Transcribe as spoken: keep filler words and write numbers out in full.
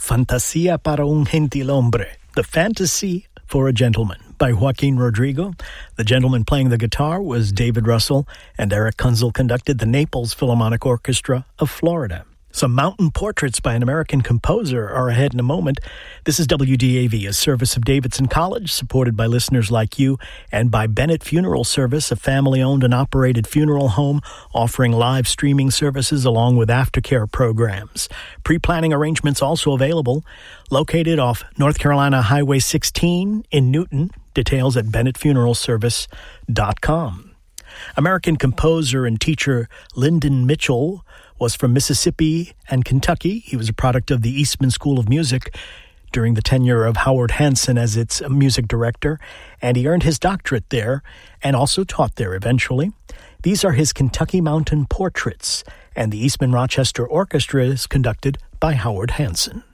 Fantasía para un gentilhombre, The Fantasy for a Gentleman, by Joaquin Rodrigo. The gentleman playing the guitar was David Russell, and Eric Kunzel conducted the Naples Philharmonic Orchestra of Florida. Some mountain portraits by an American composer are ahead in a moment. This is W D A V, a service of Davidson College, supported by listeners like you, and by Bennett Funeral Service, a family-owned and operated funeral home offering live streaming services along with aftercare programs. Pre-planning arrangements also available. Located off North Carolina Highway sixteen in Newton. Details at bennett funeral service dot com. American composer and teacher Lyndon Mitchell was from Mississippi and Kentucky. He was a product of the Eastman School of Music during the tenure of Howard Hanson as its music director, and he earned his doctorate there and also taught there eventually. These are his Kentucky Mountain Portraits, and the Eastman Rochester Orchestra is conducted by Howard Hanson.